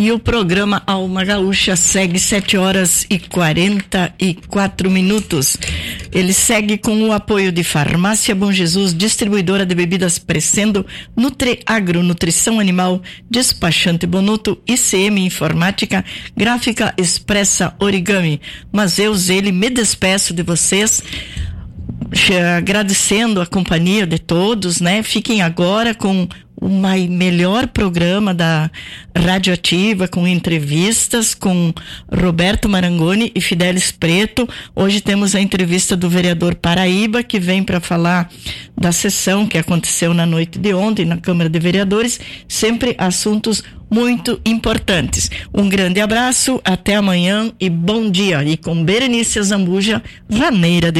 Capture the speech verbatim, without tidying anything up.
E o programa Alma Gaúcha segue sete horas e quarenta e quatro minutos. Ele segue com o apoio de Farmácia Bom Jesus, distribuidora de bebidas Crescendo, Nutriagro, Nutrição Animal, Despachante Bonuto, I C M Informática, Gráfica Expressa Origami. Mas eu, Zeli, me despeço de vocês, agradecendo a companhia de todos, né? Fiquem agora com o melhor programa da Radioativa, com entrevistas com Roberto Marangoni e Fidelis Preto. Hoje temos a entrevista do vereador Paraíba, que vem para falar da sessão que aconteceu na noite de ontem na Câmara de Vereadores, sempre assuntos muito importantes. Um grande abraço, até amanhã e bom dia. E com Berenice Zambuja, vaneira de